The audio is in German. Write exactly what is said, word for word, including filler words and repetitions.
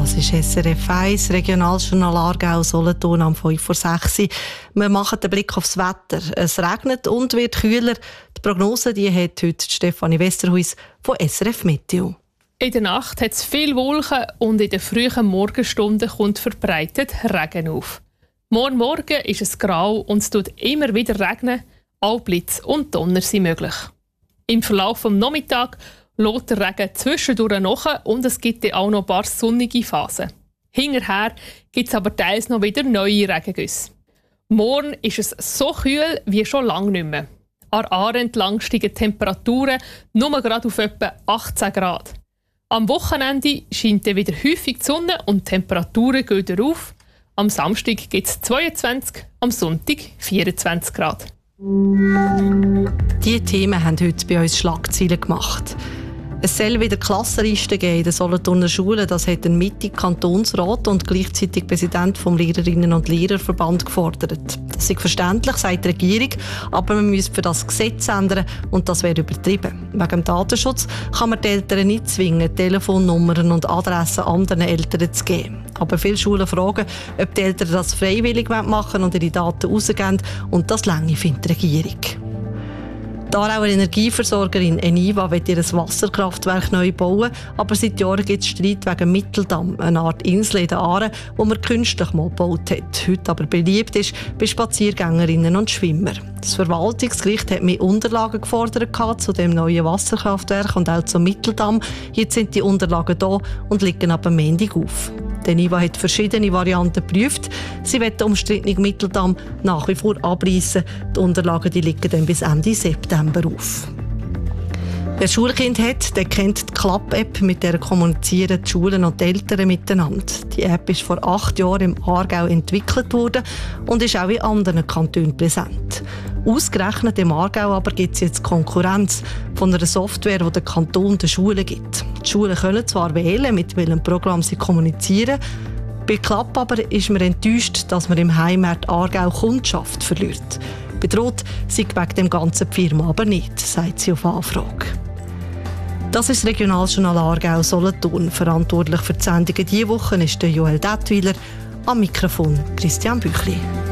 Das ist S R F eins, Regionaljournal Aargau, Solothurn am fünf vor sechs. Wir machen den Blick aufs Wetter. Es regnet und wird kühler. Die Prognose die hat heute Stefanie Westerhuis von S R F Meteo. In der Nacht hat es viele Wolken und in den frühen Morgenstunden kommt verbreitet Regen auf. Morgen Morgen ist es grau und es tut immer wieder regnen. Auch Blitz und Donner sind möglich. Im Verlauf des Nachmittags lässt der Regen zwischendurch nach und es gibt dann auch noch ein paar sonnige Phasen. Hinterher gibt es aber teils noch wieder neue Regengüsse. Morgen ist es so kühl wie schon lange nicht mehr. An der Aare entlang steigen die Temperaturen nur gerade auf etwa achtzehn Grad. Am Wochenende scheint dann wieder häufig die Sonne und die Temperaturen gehen wieder auf. Am Samstag gibt es zweiundzwanzig, am Sonntag vierundzwanzig Grad. Diese Themen haben heute bei uns Schlagzeilen gemacht. Es soll wieder Klassenlisten geben in den Solothurner Schulen. Das hat ein Mitte-Kantonsrat und gleichzeitig Präsident vom Lehrerinnen- und Lehrerverband gefordert. Das ist verständlich, sagt die Regierung, aber man müsse für das Gesetz ändern und das wäre übertrieben. Wegen dem Datenschutz kann man die Eltern nicht zwingen, Telefonnummern und Adressen anderen Eltern zu geben. Aber viele Schulen fragen, ob die Eltern das freiwillig machen und ihre Daten rausgeben, und das reiche findet die Regierung. Die Aarauer Energieversorgerin Eniva will ihr Wasserkraftwerk neu bauen, aber seit Jahren gibt es Streit wegen Mitteldamm, eine Art Insel in der Aare, wo man künstlich mal gebaut hat. Heute aber beliebt ist bei Spaziergängerinnen und Schwimmer. Das Verwaltungsgericht hat mehr Unterlagen gefordert zu dem neuen Wasserkraftwerk und auch zum Mitteldamm. Jetzt sind die Unterlagen da und liegen ab am Montag auf. Die Eniva hat verschiedene Varianten geprüft. Sie will den umstrittenen Mitteldamm nach wie vor abreißen. Die Unterlagen die liegen dann bis Ende September auf. Wer Schulkind hat, der kennt die Klapp-App, mit der kommunizieren die Schulen und die Eltern miteinander. Die App ist vor acht Jahren im Aargau entwickelt worden und ist auch in anderen Kantonen präsent. Ausgerechnet im Aargau aber gibt es jetzt Konkurrenz von einer Software, die der Kanton den Schulen gibt. Die Schulen können zwar wählen, mit welchem Programm sie kommunizieren. Bei Klapp aber ist man enttäuscht, dass man im Heimat Aargau Kundschaft verliert. Bedroht sei wegen dem ganzen die Firma aber nicht, sagt sie auf Anfrage. Das ist das Regionaljournal Aargau Solothurn. Verantwortlich für die Sendungen diese Woche ist der Joel Dettwiler, am Mikrofon Christian Büchli.